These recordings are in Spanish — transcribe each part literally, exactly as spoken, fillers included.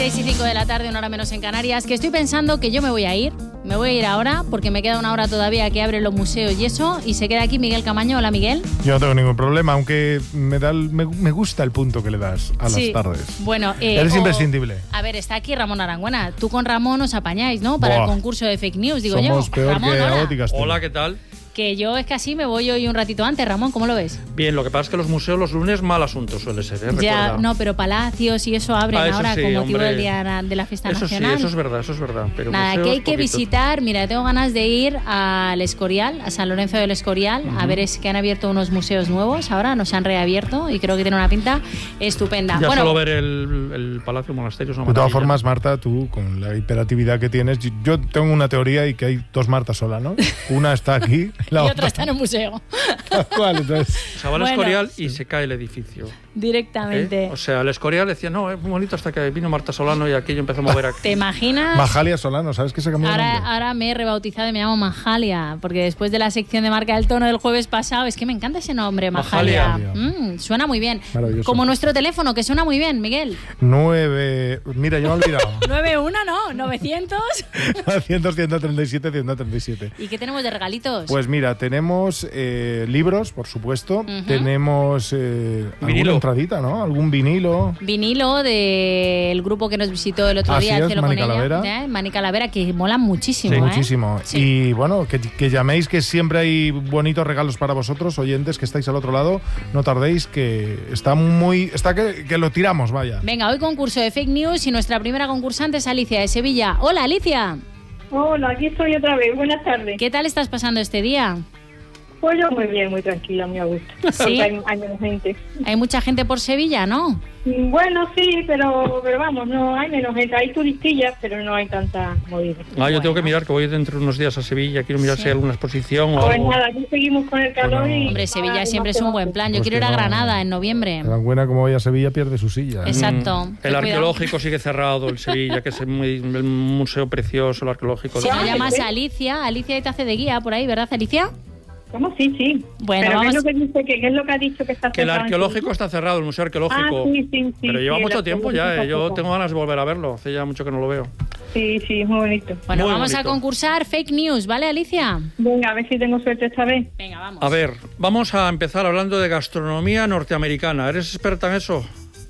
seis y cinco de la tarde, una hora menos en Canarias, que estoy pensando que yo me voy a ir, me voy a ir ahora, porque me queda una hora todavía que abren los museos y eso, y se queda aquí Miguel Camaño. Hola, Miguel. Yo no tengo ningún problema, aunque me da el, me, me gusta el punto que le das a sí. las tardes. Bueno, eh, eres o, imprescindible. A ver, está aquí Ramón Arangüena. Tú con Ramón os apañáis, ¿no? Para Buah. el concurso de fake news, digo Somos yo. peor Ramón, que hola. Agot y Castell. Hola, ¿qué tal? Que yo es que así me voy hoy un ratito antes. Ramón, ¿cómo lo ves? Bien, lo que pasa es que los museos los lunes mal asunto suele ser, ¿eh? Ya, Recuerda. no, pero palacios y eso abren Ah, eso ahora sí, con motivo hombre. del Día de la Fiesta Eso Nacional. sí, eso es verdad, eso es verdad. Pero Nada, museos, que hay que poquito. visitar. Mira, tengo ganas de ir al Escorial, a San Lorenzo del Escorial, uh-huh. a ver, es que han abierto unos museos nuevos ahora, nos han reabierto y creo que tiene una pinta estupenda. Ya bueno, solo ver el, el Palacio Monasterio es una De todas maravilla. formas, Marta, tú, con la hiperactividad que tienes, yo tengo una teoría y que hay dos Martas sola, ¿no? Una está aquí, la y otra otra está en un museo. ¿Cuál? Entonces, Se va al Bueno, Escorial y se cae el edificio. Directamente. ¿Eh? O sea, el Escorial decía, no, es muy bonito hasta que vino Marta Solano y aquello empezó a mover aquí. ¿Te imaginas? Majalia Solano, ¿sabes que se cambió el Ahora, nombre? ahora me he rebautizado y me llamo Majalia, porque después de la sección de Marca del Tono del jueves pasado, es que me encanta ese nombre, Majalia. Majalia. Mm, suena muy bien. Maravilloso. Como nuestro teléfono, que suena muy bien, Miguel. Nueve... Mira, yo me he olvidado. nueve uno, ¿no? novecientos. ciento, ciento treinta y siete, ciento treinta y siete. ¿Y qué tenemos de regalitos? Pues mira, tenemos eh, libros, por supuesto. Uh-huh. Tenemos eh, alguna Vinilo. entradita, ¿no? Algún vinilo. Vinilo del grupo que nos visitó el otro Así día, el es, Cielo Mani con ella, Calavera. ¿eh? Mani Calavera, que mola muchísimo. Sí, ¿eh? muchísimo. Sí. Y bueno, que, que llaméis, que siempre hay bonitos regalos para vosotros, oyentes que estáis al otro lado. No tardéis, que está muy... Está que, que lo tiramos, vaya. Venga, hoy concurso de fake news y nuestra primera concursante es Alicia de Sevilla. Hola, Alicia. Hola, aquí estoy otra vez. Buenas tardes. ¿Qué tal estás pasando este día? Pues yo muy bien, muy tranquila, muy a gusto. ¿Sí? Porque hay, hay menos gente. Hay mucha gente por Sevilla, ¿no? Bueno, sí, pero, pero vamos, no hay menos gente. Hay turistillas, pero no hay tanta movida. Ah, yo Bueno. tengo que mirar, que voy dentro de unos días a Sevilla, quiero mirar Sí. si hay alguna exposición o Pues algo. nada, aquí seguimos con el calor Bueno. y... Hombre, Sevilla Ah, siempre no es un se buen va. plan. Yo Pues quiero ir que a no. Granada en noviembre. La buena, como vaya a Sevilla, pierde su silla. ¿eh? Exacto. Mm, Ten El cuidado. arqueológico sigue cerrado, el Sevilla, que es muy, el museo precioso, el arqueológico. Si no Ah, llamas ¿sí? a Alicia, Alicia te hace de guía por ahí, ¿verdad, Alicia? ¿Cómo? Sí, sí. Bueno, pero vamos- ¿qué es lo que dice? ¿Qué, qué es lo que ha dicho que está Que el cerrado en arqueológico Sevilla? está cerrado, el museo arqueológico. Ah, sí, sí, sí, Pero lleva sí, el mucho tiempo ya, arqueológico eh. Yo está tengo ganas de volver a verlo. Hace ya mucho que no lo veo. Sí, sí, es muy bonito. Bueno, Muy vamos a bonito. concursar fake news, ¿vale, Alicia? Venga, a ver si tengo suerte esta vez. Venga, vamos. A ver, vamos a empezar hablando de gastronomía norteamericana. ¿Eres experta en eso?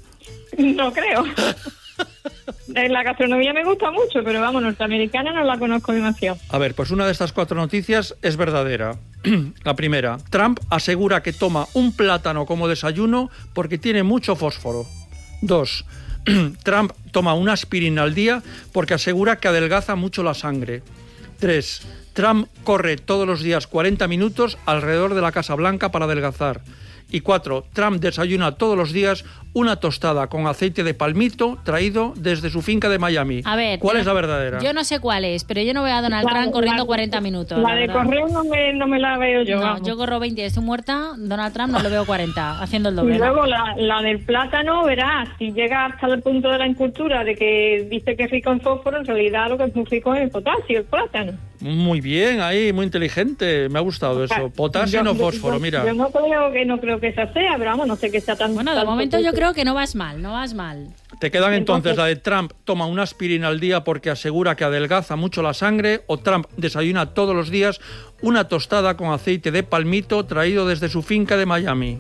No creo. En la gastronomía me gusta mucho, pero vamos, norteamericana no la conozco demasiado. A ver, pues una de estas cuatro noticias es verdadera. La primera, Trump asegura que toma un plátano como desayuno porque tiene mucho fósforo. Dos, Trump toma una aspirina al día porque asegura que adelgaza mucho la sangre. Tres, Trump corre todos los días cuarenta minutos alrededor de la Casa Blanca para adelgazar. Y cuatro, Trump desayuna todos los días una tostada con aceite de palmito traído desde su finca de Miami. A ver, ¿Cuál yo- es la verdadera? Yo no sé cuál es, pero yo no veo a Donald La- Trump corriendo la- cuarenta minutos. La la de verdad. correo no me, no me la veo yo. No, vamos. yo corro veinte y estoy muerta. Donald Trump no lo veo cuarenta, haciendo el Y doble. ¿no? luego la, la del plátano, verás, si llega hasta el punto de la incultura de que dice que es rico en fósforo, en realidad lo que es muy rico es en potasio, el plátano. Muy bien, ahí, muy inteligente. Me ha gustado eso. Potasio y no Yo- fósforo, yo- mira. Yo no creo que no creo que esa sea, pero vamos, no sé qué sea tan... Bueno, de tanto momento yo que- creo que no vas mal, no vas mal. Te quedan entonces Entonces- la de Trump toma una aspirina al día porque asegura que adelgaza mucho la sangre, o Trump desayuna todos los días una tostada con aceite de palmito traído desde su finca de Miami.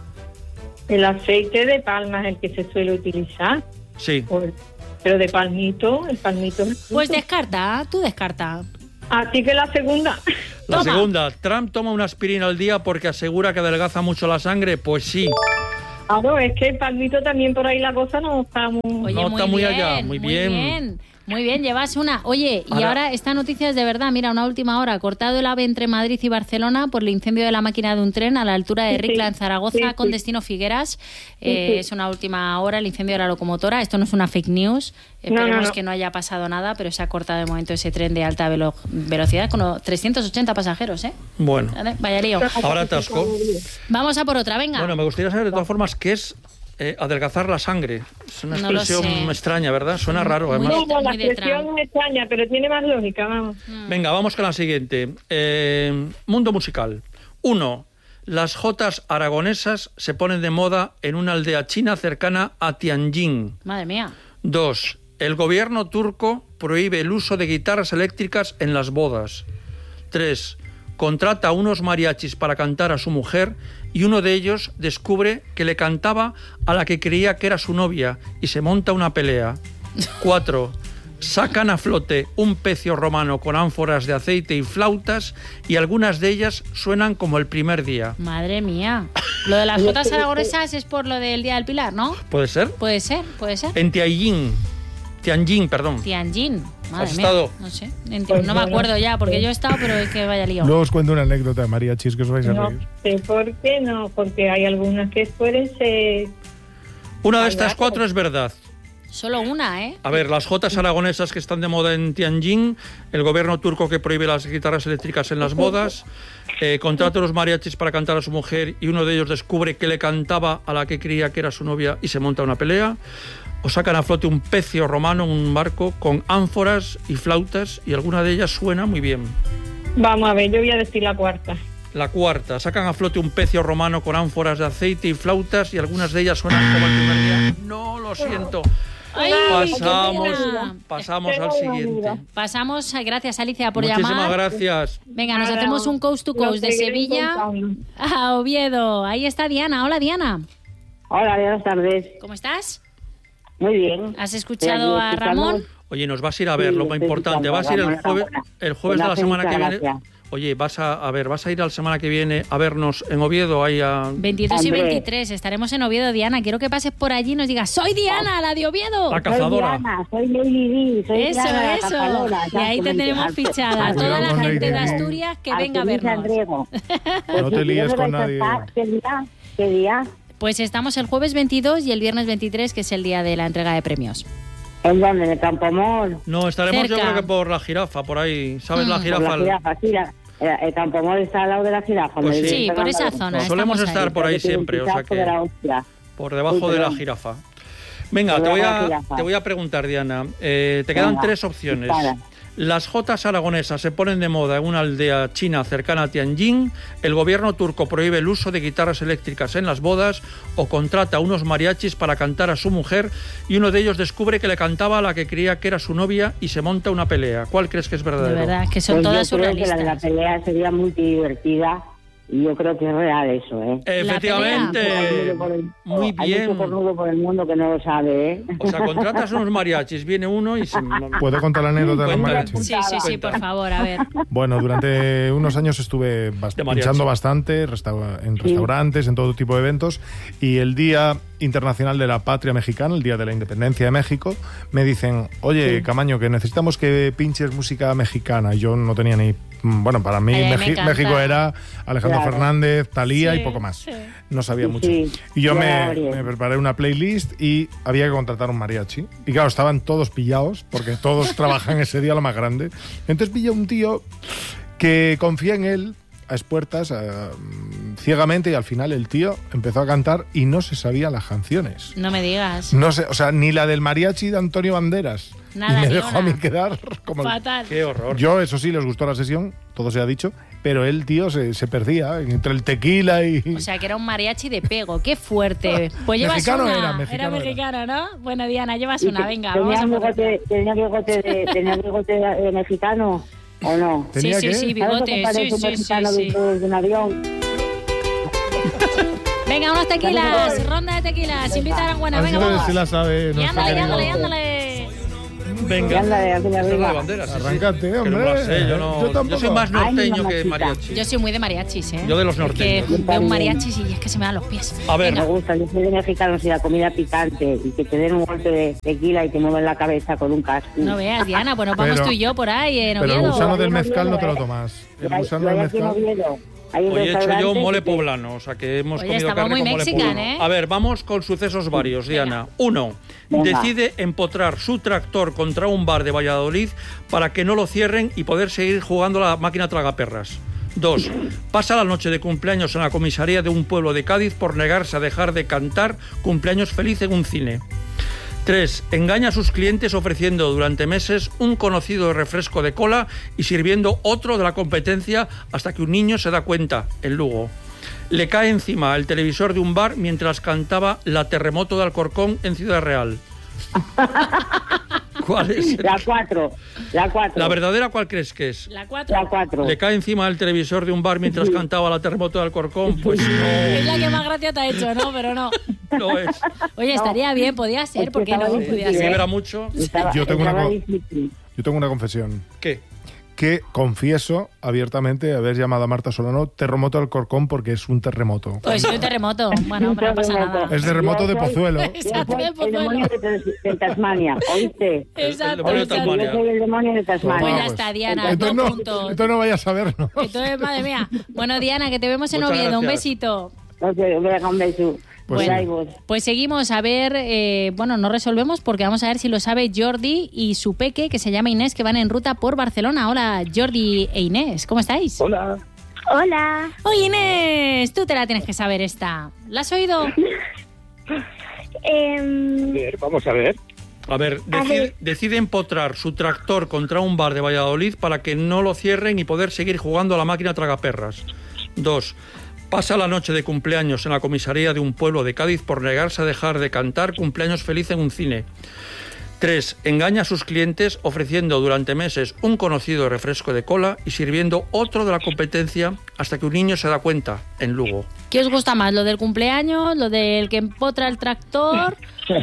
El aceite de palma es el que se suele utilizar, Sí. o el- pero de palmito, el palmito... es Pues rico. descarta, tú descarta. Así que la segunda... La Toma. segunda, Trump toma una aspirina al día porque asegura que adelgaza mucho la sangre. Pues sí. Claro, es que el palmito también por ahí la cosa no está muy... Oye, No, muy está muy bien, allá, muy bien. bien. Muy bien, llevas una. Oye, y Ahora- ahora esta noticia es de verdad. Mira, una última hora. Cortado el AVE entre Madrid y Barcelona por el incendio de la máquina de un tren a la altura de Sí, Ricla, sí. en Zaragoza, Sí, con sí. destino Figueras. Eh, sí. Es una última hora, el incendio de la locomotora. Esto no es una fake news. Esperemos no, no. que no haya pasado nada, pero se ha cortado de momento ese tren de alta velo- velocidad con trescientos ochenta pasajeros, ¿eh? Bueno, Vale, vaya lío. ahora atasco. Vamos a por otra, venga. Bueno, me gustaría saber de todas formas qué es eh, adelgazar la sangre. Es una No lo expresión sé. extraña, ¿verdad? Suena raro, Muy además. No, no, la muy de expresión Trump. es extraña, pero tiene más lógica, vamos. Venga, vamos con la siguiente. Eh, mundo musical. Uno, las jotas aragonesas se ponen de moda en una aldea china cercana a Tianjin. Madre mía. Dos, El gobierno turco prohíbe el uso de guitarras eléctricas en las bodas. tres. Contrata a unos mariachis para cantar a su mujer y uno de ellos descubre que le cantaba a la que creía que era su novia y se monta una pelea. cuatro. Sacan a flote un pecio romano con ánforas de aceite y flautas y algunas de ellas suenan como el primer día. Madre mía. Lo de las jotas aragonesas es por lo del Día del Pilar, ¿no? ¿Puede ser? Puede ser, puede ser. En Tianjin. Tianjin, perdón. Tianjin. Madre ¿Has mía. estado? No sé. Enti- no me acuerdo ya, porque yo he estado, pero es que vaya lío. Luego os cuento una anécdota de mariachis que os vais a No reír. sé por qué no, porque hay algunas que pueden ser... Una de estas cuatro es verdad. Solo una, ¿eh? A ver, las jotas aragonesas que están de moda en Tianjin, el gobierno turco que prohíbe las guitarras eléctricas en las bodas, eh, contrata a los mariachis para cantar a su mujer y uno de ellos descubre que le cantaba a la que creía que era su novia y se monta una pelea, o sacan a flote un pecio romano, un barco con ánforas y flautas y alguna de ellas suena muy bien. Vamos a ver, yo voy a decir la cuarta. La cuarta, sacan a flote un pecio romano con ánforas de aceite y flautas y algunas de ellas suenan como el primer día. No, lo siento. Ay, Pasamos, qué pena. pasamos al siguiente. Pasamos, gracias Alicia por Muchísimas llamar. gracias. Venga, nos Nada, hacemos un coast to lo coast de seguiré Sevilla contando. a Oviedo. Ahí está Diana. Hola Diana. Hola, buenas tardes. ¿Cómo estás? Muy bien. ¿Has escuchado a Estoy aquí Ramón? Oye, nos vas a ir a ver, Sí, lo más estoy importante. escuchando, Vas a ir el Ramón, jueves, enhorabuena. el jueves de Me la hace semana que mucha viene. gracia. Oye, vas a, a ver, vas a ir la semana que viene a vernos en Oviedo, ahí a... veintidós y Hombre. veintitrés. Estaremos en Oviedo, Diana. Quiero que pases por allí y nos digas, soy Diana, la de Oviedo. La Soy cazadora. Diana, soy Lady Di, soy Eso, Diana la eso. cazadora, Y ahí te exactamente. tenemos fichada. Al- Toda la con gente de Lady Di. Asturias que Al venga a Feliz vernos. Andrego. No te líes ¿Dónde con vais a nadie. estar? ¿Qué día? ¿Qué día? Pues estamos el jueves veintidós y el viernes veintitrés, que es el día de la entrega de premios. ¿En dónde? ¿En el Campo Amor? No, estaremos yo Cerca. creo que por la jirafa, por ahí. ¿Sabes Mm. la Por jirafa? la jirafa, sí. la- el, el Campo Amor está al lado de la jirafa. Pues me sí. dice Sí, por Fernando esa Alonso. zona. Pues solemos estamos estar ahí. por ahí Que tiene un siempre, o sea pichazo de que la hostia. por debajo Uy, de la perdón. jirafa. Venga, Por te voy, debajo de la a, jirafa. te voy a preguntar, Diana. Eh, te quedan Venga, tres opciones. dispara. Las jotas aragonesas se ponen de moda en una aldea china cercana a Tianjin, el gobierno turco prohíbe el uso de guitarras eléctricas en las bodas o contrata a unos mariachis para cantar a su mujer y uno de ellos descubre que le cantaba a la que creía que era su novia y se monta una pelea. ¿Cuál crees que es De verdadero? verdad, que son Pues todas yo creo que la de la surrealistas. pelea sería muy divertida y yo creo que es real eso, ¿eh? Efectivamente. Hay por el- Muy Hay bien. mucho cornudo por el mundo que no lo sabe, ¿eh? O sea, contratas unos mariachis, viene uno y se... ¿Puedo contar la anécdota de los Cuenta. mariachis? Sí, sí, sí, Cuenta. por favor, a ver. Bueno, durante unos años estuve bast- De mariachi. pinchando bastante restaura- en restaurantes, en todo tipo de eventos, y el Día Internacional de la Patria Mexicana, el Día de la Independencia de México, me dicen, oye, Camaño, que necesitamos que pinches música mexicana. Y yo no tenía ni... Bueno, para mí Ay, me Meji- encanta. México era Alejandro Claro. Fernández, Thalía Sí, y poco más. sí. No sabía Sí, mucho. sí. Y yo Ya, me, Gabriel. me preparé una playlist y había que contratar un mariachi. Y claro, estaban todos pillados, porque todos trabajan ese día lo más grande. Entonces pillé un tío que confía en él a expuertas, a- ciegamente, y al final el tío empezó a cantar y no se sabía las canciones. No me digas. No sé, o sea, ni la del mariachi de Antonio Banderas. Nada, y me ni dejó a una. mí quedar como... el- Fatal. Qué horror. Yo, eso sí, les gustó la sesión, todo se ha dicho, pero el tío se, se perdía entre el tequila y... O sea, que era un mariachi de pego. ¡Qué fuerte! Pues llevas Mexicano una. era, mexicano era. mexicano, ¿no? Bueno, Diana, llevas ¿Y una. que- Venga, vamos ¿Tenía a por bigote, otra. tenía bigote de, tenía bigote de mexicano o no? Sí, ¿Tenía sí, qué? sí, ¿Sabes lo que bigote. parece Sí, un sí, sí, mexicano sí. dentro de un avión? Venga, unos tequilas. Ronda de tequilas. Invita a Aranguana. Venga, Así vamos. se la sabe. Y nuestro ándale, y querido- ándale, y ándale. Venga. Ándale, ándale, Esa es la arriba. de banderas, sí, sí. Arráncate, Que no hombre. me la sé, yo, Yo no, yo, tampoco. soy más Ay, norteño que mamacita. mariachi. Yo soy muy de mariachis, ¿eh? Yo de los Es que norteños. veo un mariachis y es que se me dan los pies. A ver, Me Venga. gusta, yo soy de mexicanos y la comida picante y que te den un golpe de tequila y te muevan la cabeza con un casco. No veas, Diana. Bueno, vamos Pero- tú y yo por ahí en Pero el Oviedo. gusano del Oviedo, mezcal no te lo ¿eh? tomas. El Hay- gusano yo del hay aquí en mezcal... Oviedo, hay un Hoy he hecho yo restaurante mole que- poblano, o sea que hemos Oye, comido estamos carne muy con mole mexican, poblano. ¿eh? A ver, vamos con sucesos varios, Diana. Uno, Venga. decide empotrar su tractor contra un bar de Valladolid para que no lo cierren y poder seguir jugando a la máquina tragaperras. Dos, pasa la noche de cumpleaños en la comisaría de un pueblo de Cádiz por negarse a dejar de cantar Cumpleaños Feliz en un cine. Tres, engaña a sus clientes ofreciendo durante meses un conocido refresco de cola y sirviendo otro de la competencia hasta que un niño se da cuenta, en Lugo. Le cae encima el televisor de un bar mientras cantaba La Terremoto de Alcorcón en Ciudad Real. ¿Cuál es? La cuatro. La cuatro. ¿La verdadera cuál crees que es? La cuatro. La cuatro. ¿Le cae encima del televisor de un bar mientras cantaba la terremoto del Alcorcón? Pues no. Es la que más gracia te ha hecho, ¿no? Pero no. No es. Oye, estaría bien, podía ser, ¿por qué no? estaba Podía Si ser. era mucho. Estaba- Yo tengo una estaba co- difícil. Yo tengo una confesión. ¿Qué? Que confieso abiertamente haber llamado a Marta Solano terremoto del Alcorcón porque es un terremoto. Pues sí, un terremoto. Bueno, pero no pasa nada. Es terremoto de Yo soy- Pozuelo. Yo Exacto, soy de el Pozuelo. demonio de, Tas- de Tasmania, ¿oíste? Exacto, demonio de exacto. Tasmania. Yo soy el demonio de Tasmania. Pues ya Pues, está, Diana, Entonces dos no, puntos. entonces no vayas a vernos. Entonces, madre mía. Bueno, Diana, que te vemos en Muchas Oviedo. Un gracias. besito. Ok, venga, un beso. Pues Bueno, sí. ahí vos. Pues seguimos a ver, eh, bueno, no resolvemos porque vamos a ver si lo sabe Jordi y su peque, que se llama Inés, que van en ruta por Barcelona. Hola, Jordi e Inés, ¿cómo estáis? Hola. Hola. Oye, Inés, tú te la tienes que saber esta. ¿La has oído? Em, A ver, vamos a ver. A ver, decide, decide empotrar su tractor contra un bar de Valladolid para que no lo cierren y poder seguir jugando a la máquina tragaperras. Dos. Pasa la noche de cumpleaños en la comisaría de un pueblo de Cádiz por negarse a dejar de cantar cumpleaños feliz en un cine. Tres. Engaña a sus clientes ofreciendo durante meses un conocido refresco de cola y sirviendo otro de la competencia hasta que un niño se da cuenta, en Lugo. ¿Qué os gusta más, lo del cumpleaños, lo del que empotra el tractor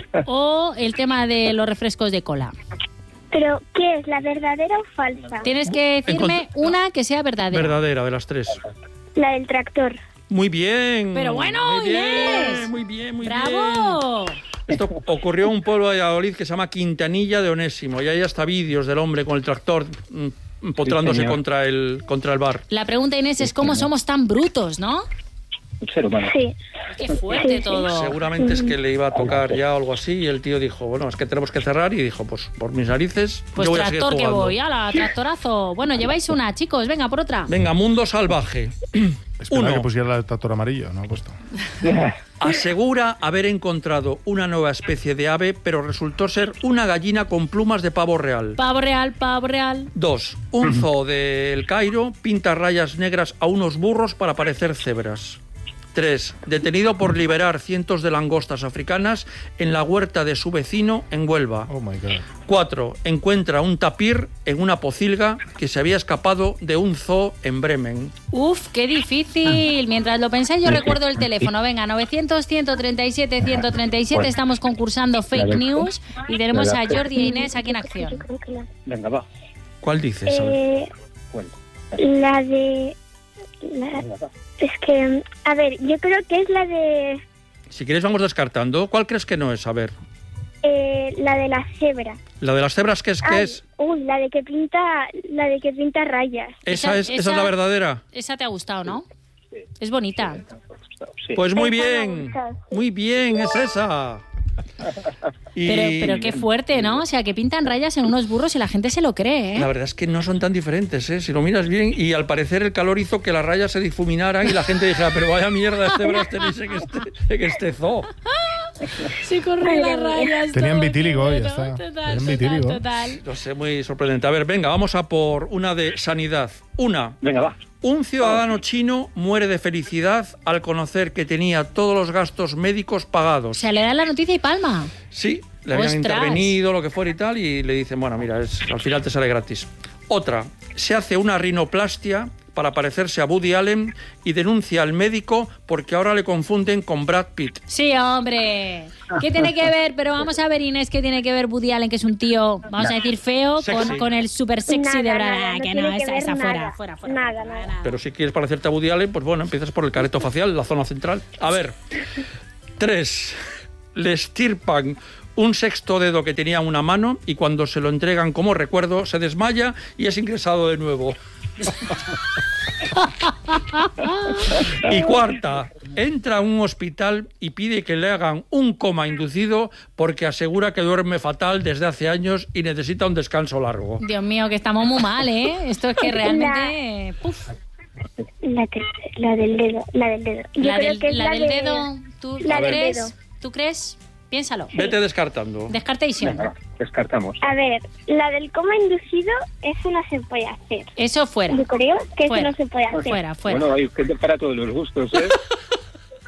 o el tema de los refrescos de cola? pero, ¿qué es, la verdadera o falsa? Tienes que decirme Encont- una que sea verdadera. Verdadera, de las tres. La del tractor. Muy bien. Pero bueno, muy bien, Inés. muy bien, muy bien. ¡Bravo! Esto ocurrió en un pueblo de Valladolid que se llama Quintanilla de Onésimo y hay hasta vídeos del hombre con el tractor mm, empotrándose Sí, señor. contra el contra el bar. La pregunta, Inés, es cómo somos tan brutos, ¿no? Un ser humano. Sí. Qué fuerte todo. Seguramente es que le iba a tocar ya o algo así y el tío dijo, bueno, es que tenemos que cerrar y dijo, pues por mis narices Pues yo voy a seguir tractor que jugando. voy, ala, tractorazo. Bueno, lleváis una, chicos, venga, por otra. Venga, mundo salvaje. Espera Uno. que pusiera la del tractor amarillo, no ha puesto. Asegura haber encontrado una nueva especie de ave, pero resultó ser una gallina con plumas de pavo real. Pavo real, pavo real. Dos. Un zoo del Cairo pinta rayas negras a unos burros para parecer cebras. Tres. Detenido por liberar cientos de langostas africanas en la huerta de su vecino en Huelva. Oh my God. Cuatro. Encuentra un tapir en una pocilga que se había escapado de un zoo en Bremen. Uf, qué difícil. Mientras lo pensáis, yo recuerdo el teléfono. Venga, novecientos, ciento treinta y siete, ciento treinta y siete. Estamos concursando fake news y tenemos a Jordi e Inés aquí en acción. Creo que la, Venga, va. ¿Cuál dices? A ver. eh, Cuenta. la de... la- Venga, va. es que, a ver, yo creo que es la de... Si quieres vamos descartando. ¿Cuál crees que no es? A ver. eh, la de la cebra. La de las cebras, ¿qué es? ¿Qué Ay, es? uy, la de que pinta, la de que pinta rayas. Esa, esa- es, esa esa- es la verdadera. Esa te ha gustado, ¿no? Es bonita. Sí. Pues muy Esa me bien. gusta. Muy bien, es esa. Y Pero, pero qué fuerte, ¿no? O sea, que pintan rayas en unos burros y la gente se lo cree, la ¿eh? verdad es que no son tan diferentes, ¿eh? Si lo miras bien, y al parecer el calor hizo que las rayas se difuminaran y la gente dijera, pero vaya mierda de cebras tenéis en este, en este zoo. Se corren las rayas. Tenían todo, vitíligo, qué ya bueno. está. Total, Tenían total, vitíligo. total. No sé, muy sorprendente. A ver, venga, vamos a por una de sanidad. Una, Venga, va. un ciudadano chino muere de felicidad al conocer que tenía todos los gastos médicos O pagados. sea, le dan la noticia y palma. Sí, le habían ¡Ostras! intervenido, lo que fuera y tal, y le dicen, bueno, mira, es, al final te sale gratis. Otra, se hace una rinoplastia para parecerse a Woody Allen y denuncia al médico porque ahora le confunden con Brad Pitt. Sí, hombre. ¿Qué tiene que ver? Pero vamos a ver, Inés, ¿qué tiene que ver Woody Allen, que es un tío, vamos a decir, feo, Sexy. con, con el super sexy Nada, de Brad? nada, no que tiene no, que esa, ver esa fuera, nada. fuera, fuera. Nada, fuera, nada. Pero si quieres parecerte a Woody Allen, pues bueno, empiezas por el careto facial, la zona central. A ver, tres, le estirpan un sexto dedo que tenía en una mano y cuando se lo entregan como recuerdo se desmaya y es ingresado de nuevo. Y cuarta, entra a un hospital y pide que le hagan un coma inducido porque asegura que duerme fatal desde hace años y necesita un descanso largo. Dios mío, que estamos muy mal, ¿eh? Esto es que realmente... Puf. La, te- la del dedo, la del dedo. Yo La creo del, que es la la del de- dedo, ¿tú, la ¿tú del crees? dedo. ¿Tú crees? Piénsalo. Vete descartando. Descartation. Venga, va. Descartamos. A ver, la del coma inducido, eso no se puede hacer. Eso fuera. Yo creo que Fuera. eso no se puede hacer. Fuera, fuera. Bueno, hay gente para todos los gustos, ¿eh?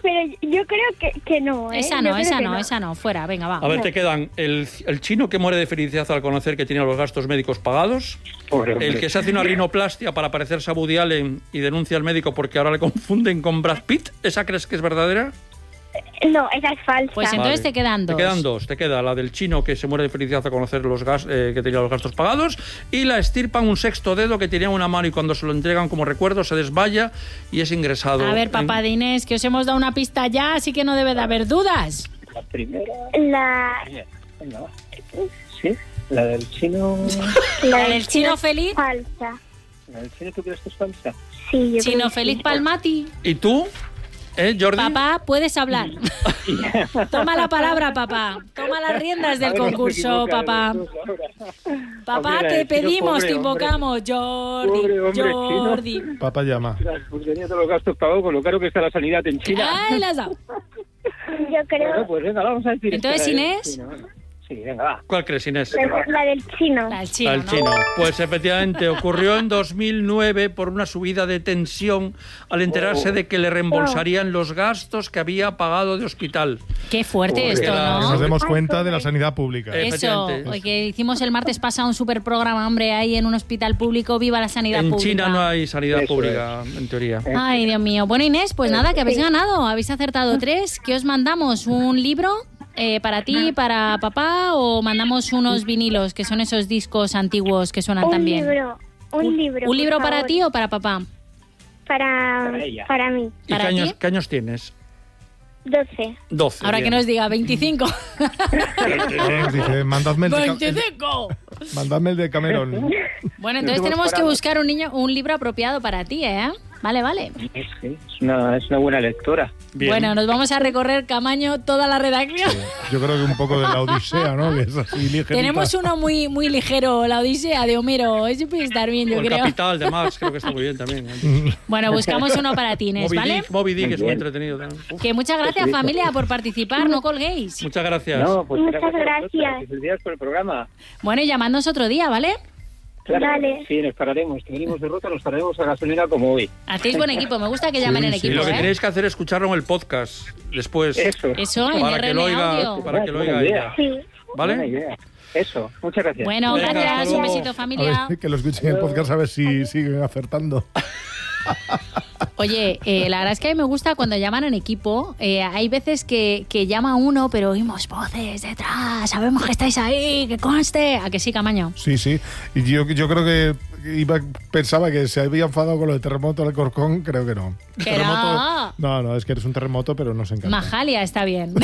pero yo creo que, que no, ¿eh? Esa Yo no, creo esa que no, esa no. Fuera, venga, va. A ver, te quedan el, el chino que muere de felicidad al conocer que tiene los gastos médicos pagados, Pobre hombre. el que se hace una rinoplastia para parecerse a Woody Allen y denuncia al médico porque ahora le confunden con Brad Pitt. ¿Esa crees que es verdadera? No, esa es falsa. Pues entonces Vale. te quedan dos. Te quedan dos. Te queda la del chino que se muere de felicidad al conocer los gas, eh, que tenía los gastos pagados, y la estirpan un sexto dedo que tenía en una mano y cuando se lo entregan como recuerdo se desvaya y es ingresado. A ver, papá en... de Inés, que os hemos dado una pista ya, así que no debe de haber dudas. La primera... La, Venga, va. ¿Sí? La del chino... ¿La del chino feliz? falsa. ¿La del chino tú crees que es falsa? Sí, yo Chino creo que feliz sí. Palmati. ¿Y tú? ¿Eh, Jordi? Papá, puedes hablar. Toma la palabra, papá. Toma las riendas del A ver, no se concurso, equivoca, papá. los dos ahora. Papá, Hombre, te el chino, pedimos, pobre te hombre. invocamos. Jordi, Pobre hombre, Jordi. Papá llama. Pues tenía todos los gastos pagados con lo caro que está la sanidad en China. Ay, la has dado. Yo creo Bueno, pues venga, vamos a decir. Entonces, esta, ¿eh? Inés. Sí, no, sí, venga, va. ¿Cuál crees, Inés? la, la del chino. La del chino, Al ¿no? chino. Pues efectivamente ocurrió en dos mil nueve por una subida de tensión al enterarse de que le reembolsarían los gastos que había pagado de hospital. Qué fuerte Pobre. esto, Que Que nos ¿no? demos cuenta de la sanidad pública. Eh, Eso, efectivamente. hoy que hicimos el martes pasado un super programa, hombre, ahí en un hospital público. Viva la sanidad En pública. China no hay sanidad Eso pública, en teoría. Ay, Dios mío. Bueno, Inés, pues nada, que habéis ganado. Habéis acertado tres. ¿Qué os mandamos? ¿Un libro eh, para ti, para papá? ¿O mandamos unos vinilos, que son esos discos antiguos que suenan Un tan bien? libro, un libro. ¿Un libro por para favor. ti o para papá? Para, Para ella. para mí. ¿Y ¿Para qué años, ti? qué años tienes? doce. doce. Ahora bien. que nos diga veinticinco. Eh, Dice, mandadme el, de, Ca- el- ¡veinticinco! mandadme el de Cameron. Bueno, entonces Nos tenemos hemos que parado. buscar un niño, un libro apropiado para ti, ¿eh? Vale, vale. Es, sí, es, una, es una buena lectora. Bien. Bueno, nos vamos a recorrer, Camaño, toda la redacción. Yo creo que un poco de la Odisea, ¿no? Que es así ligerita. Tenemos uno muy muy ligero, la Odisea de Homero. Ese puede estar bien, O yo el creo. Capital de Max, creo que está muy bien también. Bueno, buscamos uno para ti, Inés, Moby ¿vale? Dick, Moby Dick Muy es muy bien. entretenido también. Uf, Que muchas gracias, familia, por participar. No colguéis. muchas gracias. No, pues Muchas gracias a vosotros, gracias. y felicidades por el programa. Bueno, y llamadnos otro día, ¿vale? Claro, Dale. sí, nos pararemos. Que venimos de ruta, nos pararemos a gasolina como hoy. Hacéis buen equipo. Me gusta que llamen en sí. Y equipo, lo que ¿eh? tenéis que hacer es escucharlo en el podcast después. Eso. Eso, en Para que lo R M oiga, Audio. para que lo Buena oiga idea. ella. Sí. Buena ¿Vale? idea. Eso, muchas gracias. Bueno, Venga, gracias. hasta Un luego. besito, A familia. ver, que lo escuchen en el podcast a ver si siguen acertando. Oye, eh, la verdad es que a mí me gusta cuando llaman en equipo. Eh, hay veces que, que llama uno, pero oímos voces detrás. Sabemos que estáis ahí, que conste. ¿A que sí, Camaño? Sí, sí. Y yo, yo creo que iba, pensaba que se había enfadado con lo de terremoto del Corcón. Creo que no. Que terremoto, no. no, no, es que eres un terremoto, pero nos encanta. Majalia está bien.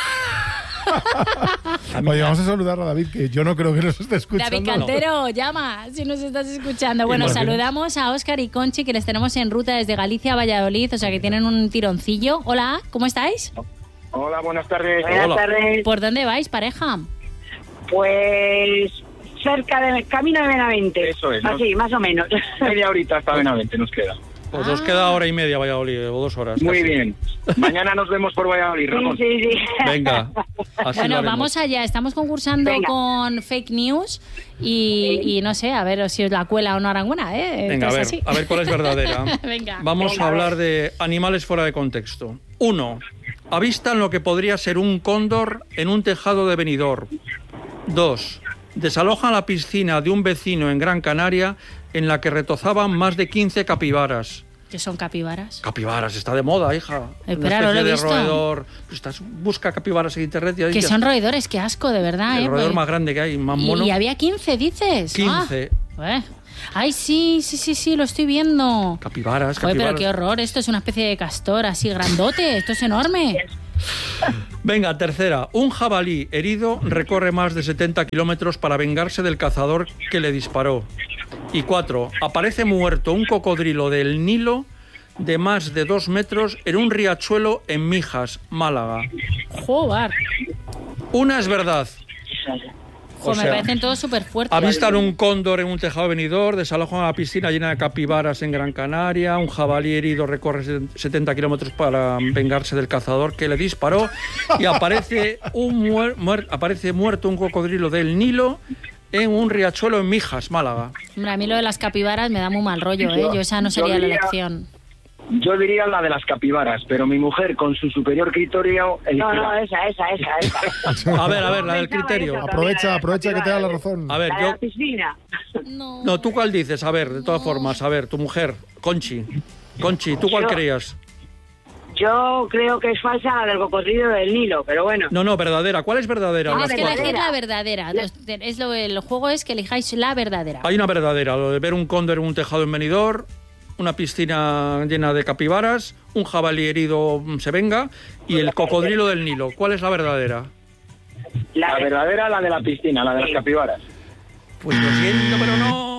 Oye, vamos a saludar a David, que yo no creo que nos esté escuchando. David Cantero, llama si nos estás escuchando. Bueno, Imagínate. saludamos a Óscar y Conchi, que les tenemos en ruta desde Galicia a Valladolid, o sea que tienen un tironcillo. Hola, ¿cómo estáis? Hola, buenas tardes. Hola. tardes. ¿Por dónde vais, pareja? Pues cerca del camino de Benavente. Eso es, ¿no? Así, más o menos. Media horita hasta Benavente nos queda. Pues os queda hora y media Valladolid, o dos horas. Muy casi. bien. Mañana nos vemos por Valladolid, Sí, Ramón. sí, sí. Venga, así Bueno, lo haremos. vamos allá. Estamos concursando Venga. con fake news y, y no sé, a ver si os la cuela o no Aranguna, ¿eh? Venga, a Esto ver, es así. a ver cuál es verdadera. Venga. Vamos Venga, a a ver. hablar de animales fuera de contexto. Uno, avistan lo que podría ser un cóndor en un tejado de Benidorm. Dos, desalojan la piscina de un vecino en Gran Canaria en la que retozaban más de quince capibaras. ¿Qué son capibaras? Capibaras, está de moda, hija. Espera, Una no lo he especie de visto. roedor. Estás, busca capibaras en internet y ahí Que ya- son roedores, qué asco, de verdad, el ¿eh? roedor Pues- más grande que hay, más y, mono. y había quince, dices. quince Ah, eh. Ay, sí, sí, sí, sí, lo estoy viendo. capibaras, Joder, capibaras. pero qué horror, esto es una especie de castor así grandote, esto es enorme. Venga, tercera. Un jabalí herido recorre más de setenta kilómetros para vengarse del cazador que le disparó. Y cuatro. Aparece muerto un cocodrilo del Nilo de más de dos metros en un riachuelo en Mijas, Málaga. Joder, Una es verdad. jo, O me sea, parecen todos súper fuertes. Avistan un cóndor en un tejado venidor, desalojan la piscina llena de capibaras en Gran Canaria, un jabalí herido recorre setenta kilómetros para vengarse del cazador que le disparó y aparece, un muer- muer- aparece muerto un cocodrilo del Nilo en un riachuelo en Mijas, Málaga. Hombre, a mí lo de las capibaras me da muy mal rollo, ¿eh? Yo esa no sería la elección. Yo diría la de las capibaras, pero mi mujer con su superior criterio... No, no, esa, esa, esa, esa. A ver, a ver, la del criterio. Aprovecha, aprovecha que te da la razón. A ver, La de yo... la piscina. No. No, ¿tú cuál dices? A ver, de todas formas, a ver, tu mujer, Conchi. Conchi, ¿tú cuál Yo- creías? Yo creo que es falsa la del cocodrilo del Nilo, pero bueno. No, no, verdadera. ¿Cuál es verdadera? Tienes Las que cuatro. elegir la verdadera. Los- es lo, el juego es que elijáis la verdadera. Hay una verdadera, lo de ver un cóndor en un tejado en Benidorm, una piscina llena de capibaras, un jabalí herido mm, se venga y el cocodrilo del Nilo. ¿Cuál es la verdadera? La La de- verdadera, la de la piscina, la de las capibaras. Pues lo siento, pero no.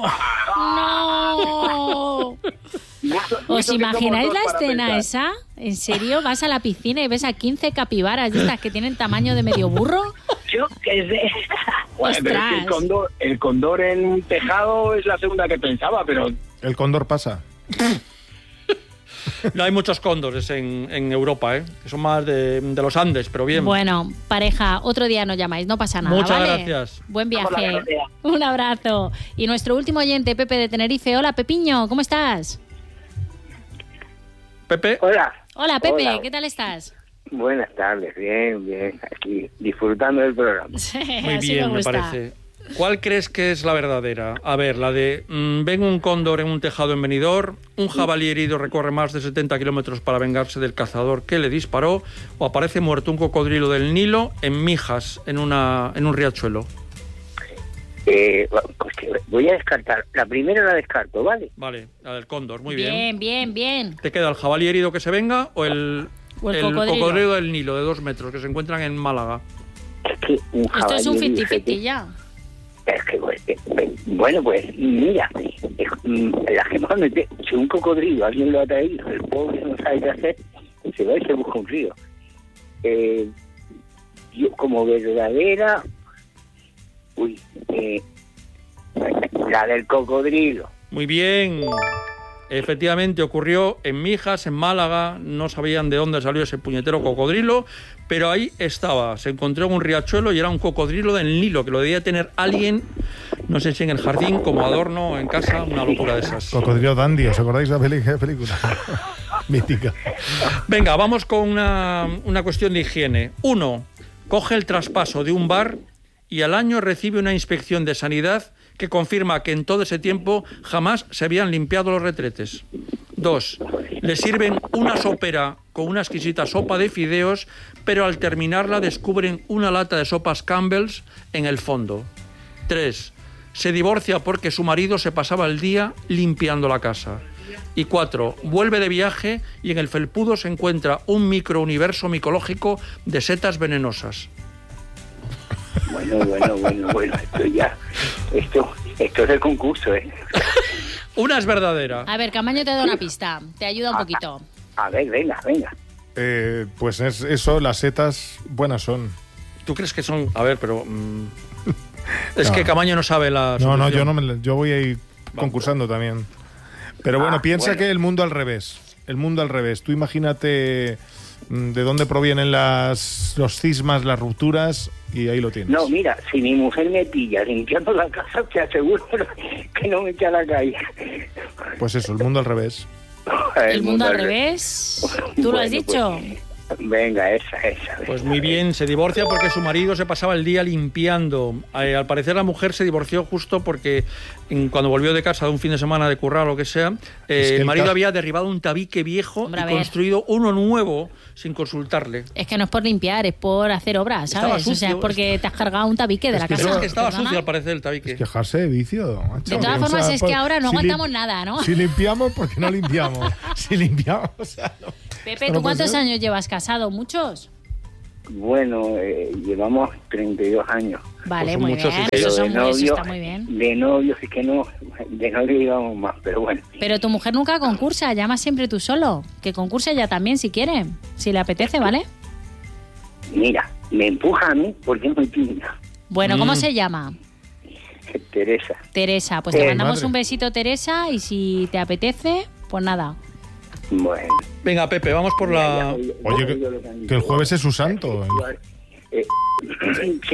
¡No! Mucho- ¿Os mucho que somos imagináis dos la para escena pensar. esa? ¿En serio? ¿Vas a la piscina y ves a quince capibaras de estas que tienen tamaño de medio burro? Yo que sé. Bueno, pero es que el ¡Ostras! cóndor, el cóndor en un tejado es la segunda que pensaba, pero El cóndor pasa. No hay muchos cóndores en, en Europa, ¿eh? Que son más de, de los Andes, pero bien. Bueno, pareja, otro día nos llamáis, no pasa nada, Muchas ¿vale? gracias. Buen Vamos a la viaje. carretera. Un abrazo. Y nuestro último oyente, Pepe de Tenerife. Hola, Pepiño, ¿cómo estás? Pepe, Hola. Hola, Pepe, Hola. ¿qué tal estás? Buenas tardes, bien, bien. Aquí disfrutando del programa. muy Así bien, me, gusta. parece. ¿Cuál crees que es la verdadera? A ver, la de mm, ven un cóndor en un tejado en Benidorm, un jabalí herido recorre más de setenta kilómetros para vengarse del cazador que le disparó, o aparece muerto un cocodrilo del Nilo en Mijas, en, una, en un riachuelo. Eh, pues que voy a descartar. La primera la descarto, ¿vale? Vale, la del cóndor, muy bien. Bien, bien, bien. ¿Te queda el jabalí herido que se venga o el, O el cocodrilo. cocodrilo del Nilo de dos metros que se encuentran en Málaga? Es que un Esto jabalí es un herido, cincuenta cincuenta ya. Es que, pues, eh, eh, bueno, pues, mira, eh, mm, la que más me... te- Si un cocodrilo alguien lo ha traído, el pobre no sabe qué hacer, se va y se busca un río. Eh, yo, como verdadera... Uy, eh, la del cocodrilo. Muy bien. Efectivamente, ocurrió en Mijas, en Málaga. No sabían de dónde salió ese puñetero cocodrilo, pero ahí estaba. Se encontró en un riachuelo y era un cocodrilo del Nilo, que lo debía tener alguien, no sé si en el jardín, como adorno o en casa, una locura de esas. Cocodrilo Dandy, ¿os acordáis de la peli- de película? Mítica. Venga, vamos con una, una cuestión de higiene. Uno, coge el traspaso de un bar y al año recibe una inspección de sanidad que confirma que en todo ese tiempo jamás se habían limpiado los retretes. Dos, le sirven una sopera con una exquisita sopa de fideos, pero al terminarla descubren una lata de sopas Campbell's en el fondo. Tres, se divorcia porque su marido se pasaba el día limpiando la casa. Y cuatro, vuelve de viaje y en el felpudo se encuentra un microuniverso micológico de setas venenosas. Bueno, bueno, bueno, bueno, esto ya... Esto, esto es el concurso, ¿eh? Una es verdadera. A ver, Camaño te da una pista. Te ayuda un poquito. A ver, venga, venga. Eh, pues es eso, las setas buenas son. ¿Tú crees que son...? A ver, pero... mm, es No. que Camaño no sabe la No, no, solución. yo no me, la- yo voy a ir concursando también. Pero bueno, Ah, piensa bueno. que el mundo al revés. El mundo al revés. Tú imagínate mm, de dónde provienen las, los cismas, las rupturas, y ahí lo tienes. No, mira, si mi mujer me pilla limpiando la casa, te aseguro que no me echa a la calle. Pues eso, el mundo al revés. El mundo al revés. ¿Tú lo has Bueno, dicho? pues, venga, esa, esa. Pues muy bien, se divorcia porque su marido se pasaba el día limpiando. Eh, al parecer la mujer se divorció justo porque en- cuando volvió de casa de un fin de semana de currar o lo que sea, eh, Es que el el marido caso- había derribado un tabique viejo Hombre, a y ver. construido uno nuevo sin consultarle. Es que no es por limpiar, es por hacer obras, Estaba ¿sabes? O sea, es sucio. porque te has cargado un tabique de Es la que casa. eso- Es que estaba ¿Perdona? sucio al parecer el tabique. Quejarse de vicio, macho. De todas O formas, sea, es que por- ahora no si lim- aguantamos nada, ¿no? Si limpiamos, ¿por qué no limpiamos? Si limpiamos, o sea, no. Pepe, Esto ¿tú no puede cuántos ser. años llevas casado? ¿Muchos? Bueno, eh, llevamos treinta y dos años. Vale, Pues son muy muchos, bien. sí. Eso, Pero son de muy, eso novio, está muy bien. de novio sí que no, de novio llevamos más, pero bueno. Pero tu mujer nunca concursa, llama siempre tú solo. Que concurse ella también si quiere, si le apetece, ¿vale? Mira, me empuja a mí porque es muy tímida. Bueno, ¿cómo Mm. se llama? Teresa. Teresa. Pues te Eh, mandamos madre. un besito, Teresa, y si te apetece, pues nada. Bueno. Venga, Pepe, vamos por la... Oye, que, que el jueves es su santo. Eh, sí,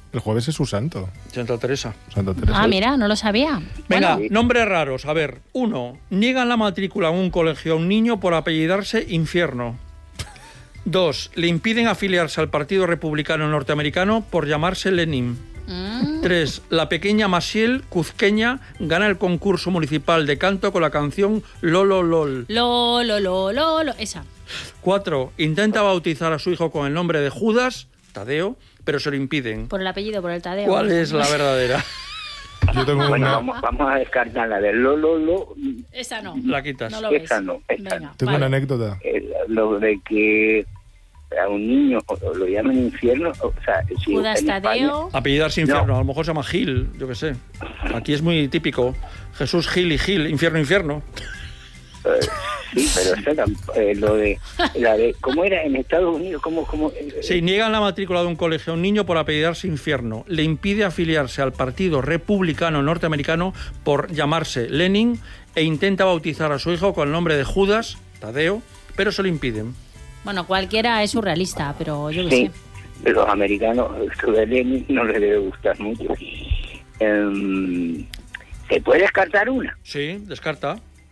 El jueves es su santo. Santa Teresa. Santa Teresa. Ah, mira, no lo sabía. Venga, Bueno. nombres raros. A ver, uno, niegan la matrícula en un colegio a un niño por apellidarse Infierno. Dos, le impiden afiliarse al Partido Republicano Norteamericano por llamarse Lenin. Mm. Tres, la pequeña Masiel, cuzqueña, gana el concurso municipal de canto con la canción Lolo Lol. Lo, lo, lo, lo, lo. Esa. Cuatro, intenta bautizar a su hijo con el nombre de Judas, Tadeo, pero se lo impiden. Por el apellido, por el Tadeo. ¿Cuál es la verdadera? Yo tengo Bueno, una, vamos, vamos a descartar la de lo, lo, lo. Esa no. La quitas. No lo ves. Esa no, esa Venga, no. tengo vale. una anécdota. Eh, lo de que a un niño o- lo llaman infierno, o sea, si Judas en España- Tadeo. Apellidarse Infierno, No. a lo mejor se llama Gil, yo qué sé. Aquí es muy típico. Jesús Gil y Gil, Infierno, Infierno. Eh, sí, pero eso tam- eh, lo de la de cómo era en Estados Unidos, cómo cómo eh, Sí, niegan la matrícula de un colegio a un niño por apellidarse Infierno. Le impide afiliarse al Partido Republicano Norteamericano por llamarse Lenin e intenta bautizar a su hijo con el nombre de Judas, Tadeo, pero se lo impiden. Bueno, cualquiera es surrealista, pero yo qué sí, sé. los americanos esto de Lenin no les debe gustar mucho. Em, ¿Se puede descartar una? Sí, descarta.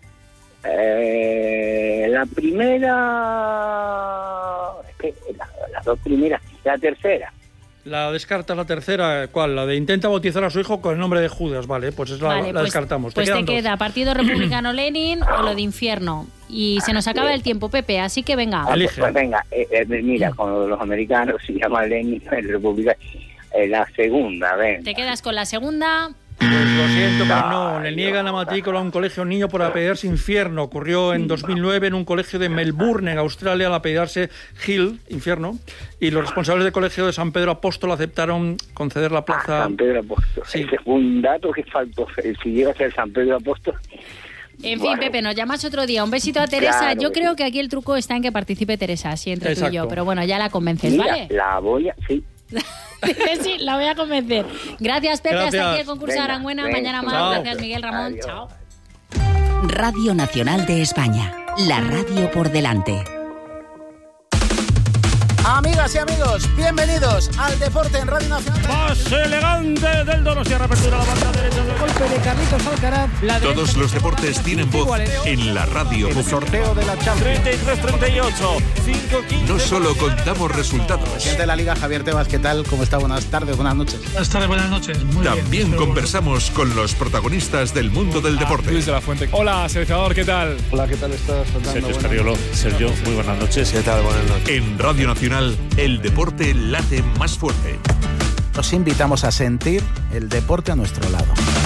Eh, la primera, es que la- las dos primeras, la tercera. La descarta la tercera, ¿cuál? La de intenta bautizar a su hijo con el nombre de Judas, vale, pues es la, Vale, la pues, descartamos. Pues te, quedan dos. queda Partido Republicano Lenin o lo de Infierno. Y se nos acaba el tiempo, Pepe, así que venga. Ah, Elige. pues, pues venga, eh, eh, mira, con los americanos se llama Lenin, el republicano. Eh, la segunda, ven. Te quedas con la segunda. Pues lo siento, pero no. Ay, Le niegan la no. matrícula a un colegio a un niño por apellidarse Infierno. Ocurrió en dos mil nueve en un colegio de Melbourne, en Australia, al apellidarse Hill, Infierno. Y los responsables del colegio de San Pedro Apóstol aceptaron conceder la Ah, plaza. San Pedro Apóstol. Sí. Ese fue un dato que faltó. Si llega a ser San Pedro Apóstol. En fin, Bueno. Pepe, nos llamas otro día. Un besito a Teresa. Claro Yo que creo sí. que aquí el truco está en que participe Teresa, así entre tú y yo. Exacto. Pero bueno, ya la convences, Mira, ¿vale? la voy a... Sí. Sí, la voy a convencer. Gracias, Pepe. Gracias. Hasta aquí el concurso de Venga, Aranguena. venga. Mañana más. Chao. Gracias, Miguel Ramón. Adiós. Chao. Radio Nacional de España. La radio por delante. Amigas y amigos, bienvenidos al deporte en Radio Nacional. Más elegante del Donostia, reapertura la banda derecha del golpe de Carlitos Alcaraz. La Todos los deportes tienen voz en la radio. El sorteo de la Champions. treinta y tres treinta y ocho. cinco quince. No solo contamos resultados, Presidente de la Liga, Javier Tebas, ¿qué tal? ¿Cómo está? Buenas tardes, buenas noches. Buenas tardes, buenas noches. Muy también bien. conversamos con los protagonistas del mundo del deporte. Luis de la Fuente. Hola, seleccionador, ¿qué tal? Hola, ¿qué tal estás, Fernando? Sergio Buenas Escariolo. noches. Sergio, muy buenas noches. ¿Qué tal? Buenas noches. En Radio Nacional, el deporte late más fuerte. Os invitamos a sentir el deporte a nuestro lado.